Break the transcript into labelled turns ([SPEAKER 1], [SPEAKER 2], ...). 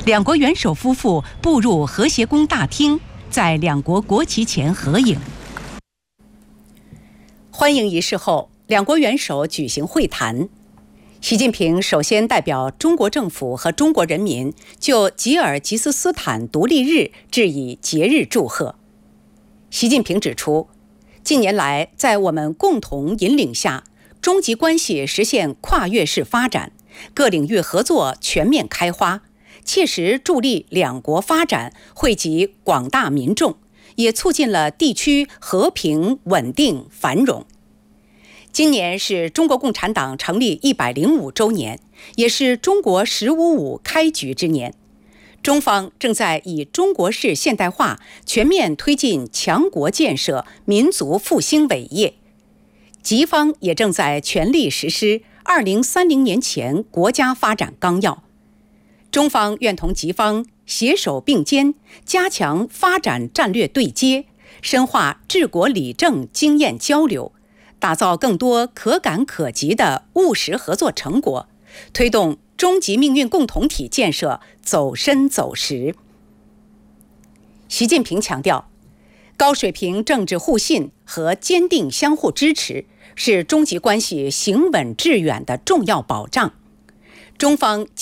[SPEAKER 1] 两国元首夫妇步入和谐宫大厅，在两国国旗前合影。欢迎仪式后，两国元首举行会谈。习近平首先代表中国政府和中国人民就吉尔吉斯斯坦独立日致以节日祝贺。习近平指出，近年来在我们共同引领下，中吉关系实现跨越式发展，各领域合作全面开花，切实助力两国发展，惠及广大民众，也促进了地区和平、稳定、繁荣。今年是中国共产党成立105周年，也是中国“15+5”开局之年。中方正在以中国式现代化全面推进强国建设、民族复兴伟业。吉方也正在全力实施2030年前国家发展纲要。中方愿同吉方携手并肩，加强发展战略对接，深化治国理政经验交流，打造更多可感可及的务实合作成果，推动中吉命运共同体建设走深走实。习近平强调，高水平政治互信和坚定相互支持是中吉关系行稳致远的重要保障。中方